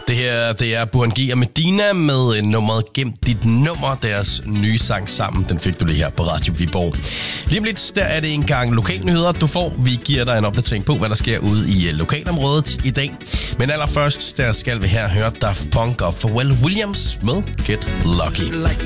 Det her, det er Burhan G og Medina med nummeret Gem dit nummer. Deres nye sang sammen, den fik du lige her på Radio Viborg. Lige om lidt, der er det en gang lokalnyheder, du får. Vi giver dig en opdatering på, hvad der sker ude i lokalområdet i dag. Men allerførst, der skal vi her høre Daft Punk og Pharrell Williams med Get Lucky.